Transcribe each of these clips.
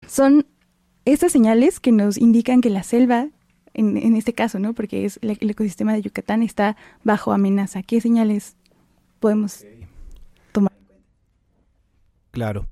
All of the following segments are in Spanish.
son estas señales que nos indican que la selva, en este caso, ¿no? Porque es el ecosistema de Yucatán está bajo amenaza. ¿Qué señales podemos tomar? Claro.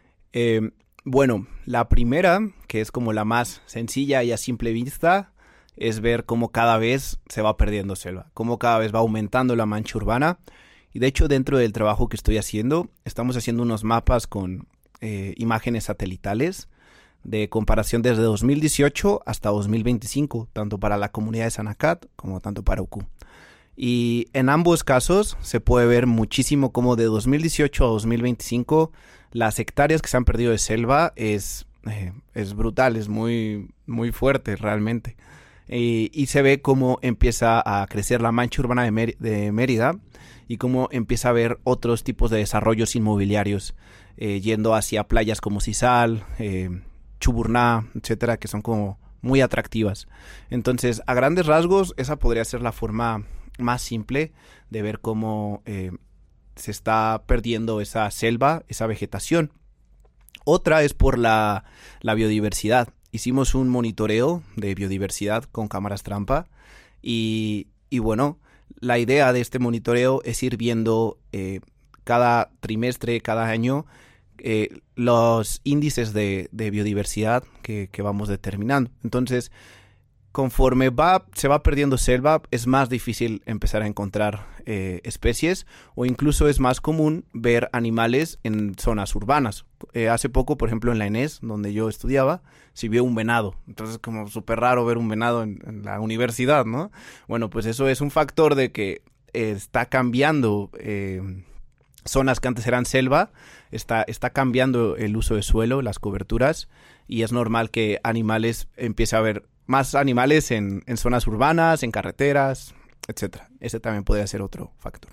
Bueno, la primera, que es como la más sencilla y a simple vista, es ver cómo cada vez se va perdiendo selva, cómo cada vez va aumentando la mancha urbana. Y de hecho, dentro del trabajo que estoy haciendo, estamos haciendo unos mapas con imágenes satelitales de comparación desde 2018 hasta 2025, tanto para la comunidad de Sanacat como tanto para Ucú. Y en ambos casos se puede ver muchísimo cómo de 2018 a 2025 las hectáreas que se han perdido de selva es brutal, es muy, muy fuerte realmente. Y se ve cómo empieza a crecer la mancha urbana de Mérida y cómo empieza a haber otros tipos de desarrollos inmobiliarios yendo hacia playas como Sisal, Chuburná, etcétera, que son como muy atractivas. Entonces, a grandes rasgos, esa podría ser la forma más simple de ver cómo se está perdiendo esa selva, esa vegetación. Otra es por la biodiversidad. Hicimos un monitoreo de biodiversidad con cámaras trampa y bueno, la idea de este monitoreo es ir viendo cada trimestre, cada año, los índices de biodiversidad que vamos determinando. Entonces, conforme se va perdiendo selva, es más difícil empezar a encontrar especies o incluso es más común ver animales en zonas urbanas. Hace poco, por ejemplo, en la ENES, donde yo estudiaba, se vio un venado. Entonces, como súper raro ver un venado en la universidad, ¿no? Bueno, pues eso es un factor de que está cambiando zonas que antes eran selva, está cambiando el uso de suelo, las coberturas, y es normal que empiece a haber más animales en zonas urbanas, en carreteras, etcétera. Ese también podría ser otro factor.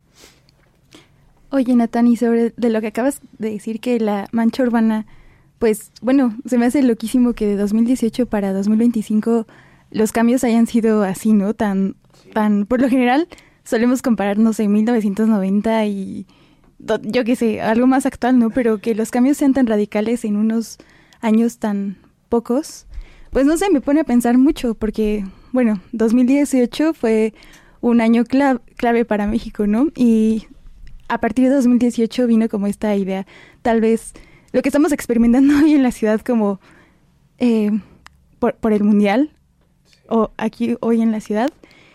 Oye, Natán, y sobre de lo que acabas de decir, que la mancha urbana, pues, bueno, se me hace loquísimo que de 2018 para 2025 los cambios hayan sido así, ¿no? Tan, por lo general, solemos compararnos en 1990 y, yo qué sé, algo más actual, ¿no? Pero que los cambios sean tan radicales en unos años tan pocos, pues no sé, me pone a pensar mucho, porque, bueno, 2018 fue un año clave para México, ¿no? Y a partir de 2018 vino como esta idea, tal vez lo que estamos experimentando hoy en la ciudad como por el Mundial, o aquí hoy en la ciudad,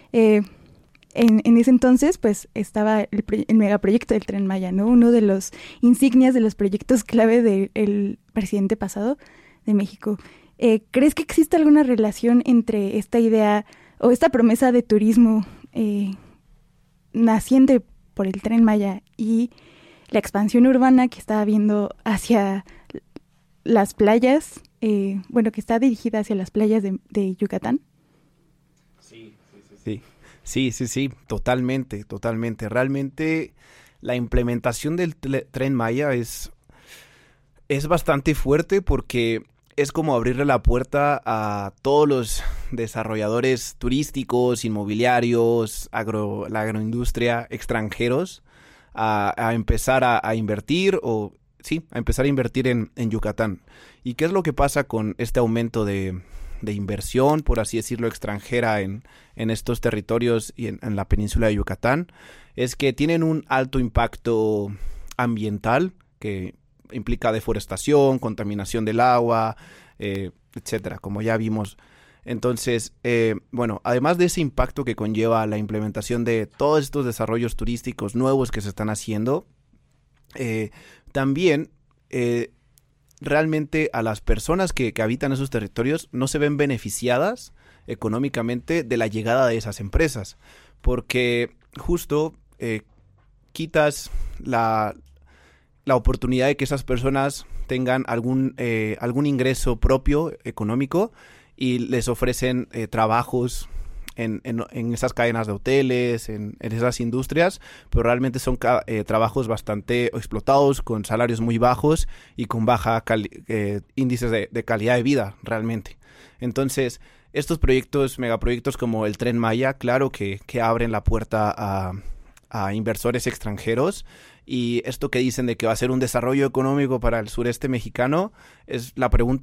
en ese entonces pues estaba el megaproyecto del Tren Maya, ¿no? Uno de los insignias de los proyectos clave del presidente pasado de México. ¿Crees que existe alguna relación entre esta idea o esta promesa de turismo naciente por el Tren Maya y la expansión urbana que está habiendo hacia las playas, que está dirigida hacia las playas de Yucatán? Sí, totalmente. Realmente la implementación del Tren Maya es bastante fuerte porque es como abrirle la puerta a todos los desarrolladores turísticos, inmobiliarios, la agroindustria extranjeros a empezar a invertir a empezar a invertir en Yucatán. ¿Y qué es lo que pasa con este aumento de inversión, por así decirlo, extranjera en estos territorios y en la península de Yucatán? Es que tienen un alto impacto ambiental que implica deforestación, contaminación del agua, etcétera, como ya vimos. Entonces, además de ese impacto que conlleva la implementación de todos estos desarrollos turísticos nuevos que se están haciendo, también realmente a las personas que habitan esos territorios no se ven beneficiadas económicamente de la llegada de esas empresas, porque justo quitas la oportunidad de que esas personas tengan algún ingreso propio económico y les ofrecen trabajos en esas cadenas de hoteles, en esas industrias, pero realmente son trabajos bastante explotados, con salarios muy bajos y con baja índices de calidad de vida realmente. Entonces, estos megaproyectos como el Tren Maya, claro que abren la puerta a inversores extranjeros, y esto que dicen de que va a ser un desarrollo económico para el sureste mexicano, la pregunta